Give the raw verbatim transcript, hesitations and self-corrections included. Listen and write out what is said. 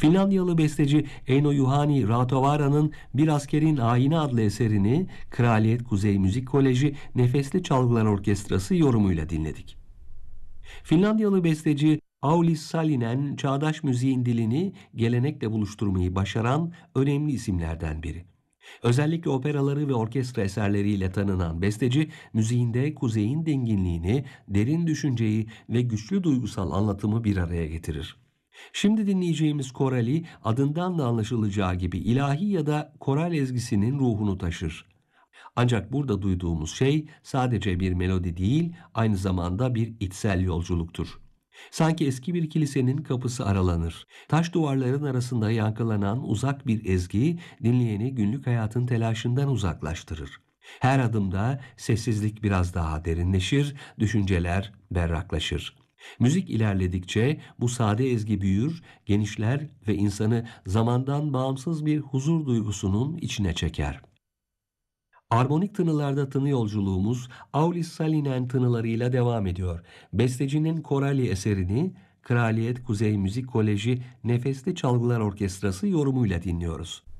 Finlandiyalı besteci Eino Juhani Rautavaara'nın Bir Askerin Ayini adlı eserini Kraliyet Kuzey Müzik Koleji Nefesli Çalgılar Orkestrası yorumuyla dinledik. Finlandiyalı besteci Aulis Salinen, çağdaş müziğin dilini gelenekle buluşturmayı başaran önemli isimlerden biri. Özellikle operaları ve orkestra eserleriyle tanınan besteci, müziğinde kuzeyin dinginliğini, derin düşünceyi ve güçlü duygusal anlatımı bir araya getirir. Şimdi dinleyeceğimiz korali adından da anlaşılacağı gibi ilahi ya da koral ezgisinin ruhunu taşır. Ancak burada duyduğumuz şey sadece bir melodi değil, aynı zamanda bir içsel yolculuktur. Sanki eski bir kilisenin kapısı aralanır. Taş duvarların arasında yankılanan uzak bir ezgi dinleyeni günlük hayatın telaşından uzaklaştırır. Her adımda sessizlik biraz daha derinleşir, düşünceler berraklaşır. Müzik ilerledikçe bu sade ezgi büyür, genişler ve insanı zamandan bağımsız bir huzur duygusunun içine çeker. Armonik tınılarda tını yolculuğumuz Aulis Salinen tınılarıyla devam ediyor. Bestecinin korali eserini Kraliyet Kuzey Müzik Koleji Nefesli Çalgılar Orkestrası yorumuyla dinliyoruz.